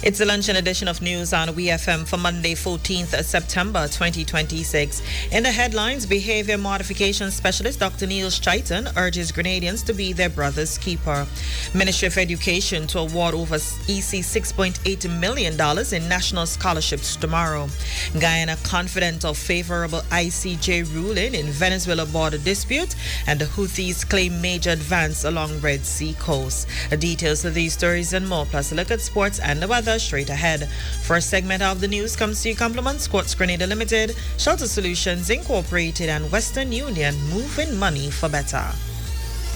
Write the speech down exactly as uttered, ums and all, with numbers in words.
It's the luncheon edition of news on W E F M for Monday, fourteenth of September, twenty twenty-six. In the headlines, behavior modification specialist Doctor Neil Straighton urges Grenadians to be their brother's keeper. Ministry of Education to award over E C six point eight million dollars in national scholarships tomorrow. Guyana confident of favorable I C J ruling in Venezuela border dispute, and the Houthis claim major advance along Red Sea coast. The details of these stories and more, plus a look at sports and the weather straight ahead. First segment of the news comes to you compliments Quartz Grenada Limited, Shelter Solutions Incorporated, and Western Union, moving money for better.